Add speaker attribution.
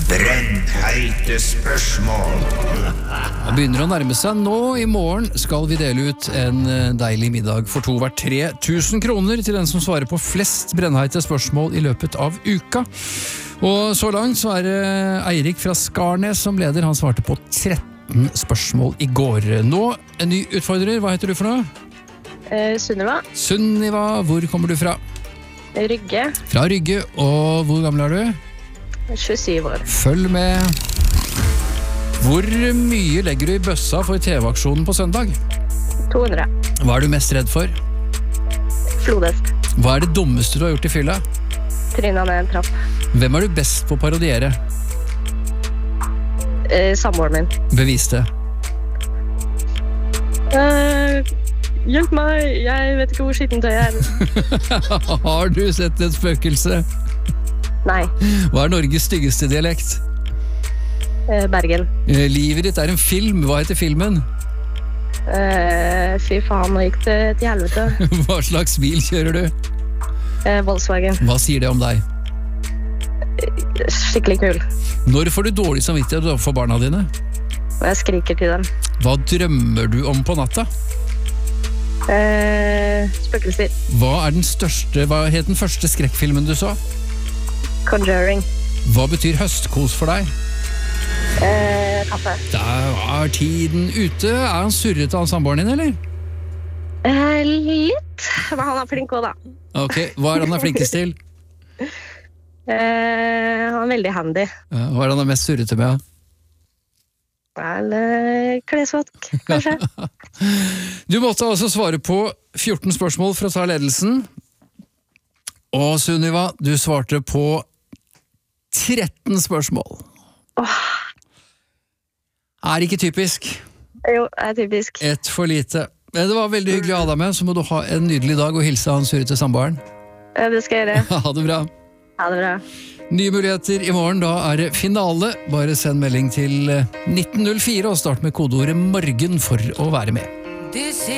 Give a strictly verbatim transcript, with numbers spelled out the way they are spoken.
Speaker 1: Brennheite spørsmål.
Speaker 2: Det begynner å nærme seg nå. I morgen skal vi dele ut en deilig middag for to hvert tre tusen kroner til den som svarer på flest brennheite spørsmål i løpet av uka. Og så langt så er det Eirik fra Skarnes som leder. Han svarte på tretten spørsmål i går. Nå en ny utfordrer. Hva heter du for noe?
Speaker 3: Eh, Sunniva.
Speaker 2: Sunniva, hvor kommer du fra?
Speaker 3: Rygge.
Speaker 2: Fra Rygge, og hvor gammel er du?
Speaker 3: tjuesyv år.
Speaker 2: Følg med. Hvor mye legger du i bøssa for T V-aksjonen på søndag?
Speaker 3: to hundre.
Speaker 2: Hva er du mest redd for?
Speaker 3: Flodhest.
Speaker 2: Hva er det dummeste du har gjort i fylla?
Speaker 3: Tryna ned en trapp.
Speaker 2: Hvem er du best på å parodiere?
Speaker 3: Eh, samboeren min.
Speaker 2: Bevis det.
Speaker 3: Eh, hjelp meg, jeg vet ikke hvor skittentøy er.
Speaker 2: Har du sett et spøkelse?
Speaker 3: Nei.
Speaker 2: Hva er Norges styggeste dialekt?
Speaker 3: Eh, Bergen.
Speaker 2: Eh, Livet ditt er en film. Hva heter filmen?
Speaker 3: Eh, fy faen, nå gikk det til helvete.
Speaker 2: Hva slags bil kjører du?
Speaker 3: Eh, Volkswagen.
Speaker 2: Hva sier det om deg?
Speaker 3: Skikkelig kul.
Speaker 2: Når får du dårlig samvittighet for barna dine?
Speaker 3: Og jeg skriker til dem.
Speaker 2: Hva drømmer du om på natta?
Speaker 3: Eh, spøkelser.
Speaker 2: Hva er den største, hva het den første skrekkfilmen du så?
Speaker 3: Conjuring.
Speaker 2: Hva betyr høstkos for deg?
Speaker 3: Eh, kaffe.
Speaker 2: Der var tiden ute. Er han surret av samboeren din, eller?
Speaker 3: Eh, litt. Men han er flink også, da.
Speaker 2: Ok, hva er han er flinkest til?
Speaker 3: Eh, han er veldig handy.
Speaker 2: Ja, hva er han er mest surrete med?
Speaker 3: Eller klesvask, kanskje.
Speaker 2: Du måtte altså svare på fjorten spørsmål for å ta ledelsen. Og Sunniva, du svarte på tretten spørsmål.
Speaker 3: Åh.
Speaker 2: Er ikke typisk.
Speaker 3: Jo, det er typisk.
Speaker 2: Et for lite. Men det var veldig hyggelig å ha deg med, så må du ha en nydelig dag og hilse han surrete samboeren.
Speaker 3: Ja, det skal jeg gjøre.
Speaker 2: Ha det bra.
Speaker 3: Ha det bra.
Speaker 2: Nye muligheter i morgen, da er det finale. Bare send melding til nitten null fire og start med kodeordet morgen for å være med.